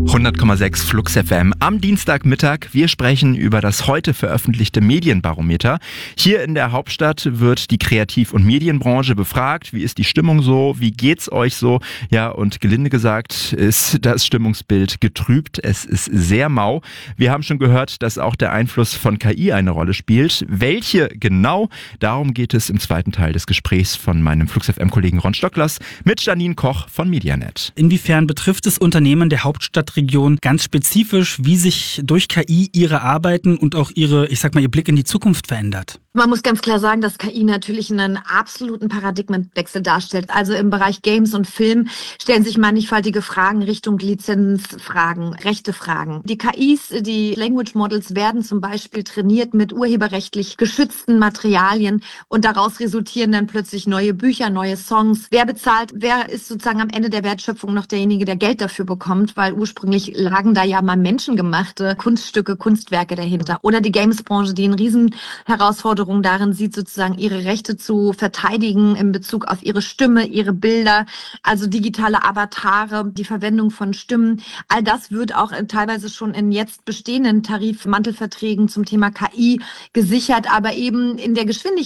100,6 Flux FM am Dienstagmittag. Wir sprechen über das heute veröffentlichte Medienbarometer. Hier in der Hauptstadt wird die Kreativ- und Medienbranche befragt. Wie ist die Stimmung so? Wie geht's euch so? Ja, und gelinde gesagt ist das Stimmungsbild getrübt. Es ist sehr mau. Wir haben schon gehört, dass auch der Einfluss von KI eine Rolle spielt. Welche genau? Darum geht es im zweiten Teil des Gesprächs von meinem Flux FM-Kollegen Ron Stocklers mit Janine Koch von Medianet. Inwiefern betrifft es Unternehmen der Hauptstadtregion ganz spezifisch, wie sich durch KI ihre Arbeiten und auch ihr Blick in die Zukunft verändert? Man muss ganz klar sagen, dass KI natürlich einen absoluten Paradigmenwechsel darstellt. Also im Bereich Games und Film stellen sich mannigfaltige Fragen Richtung Lizenzfragen, Rechtefragen. Die KIs, die Language Models werden zum Beispiel trainiert mit urheberrechtlich geschützten Materialien und daraus resultieren dann plötzlich neue Bücher, neue Songs. Wer bezahlt, wer ist sozusagen am Ende der Wertschöpfung noch derjenige, der Geld dafür bekommt, weil ursprünglich lagen da ja mal menschengemachte Kunststücke, Kunstwerke dahinter. Oder die Gamesbranche, die eine riesen Herausforderung darin sieht, sozusagen ihre Rechte zu verteidigen in Bezug auf ihre Stimme, ihre Bilder, also digitale Avatare, die Verwendung von Stimmen. All das wird auch teilweise schon in jetzt bestehenden Tarifmantelverträgen zum Thema KI gesichert, aber eben in der Geschwindigkeit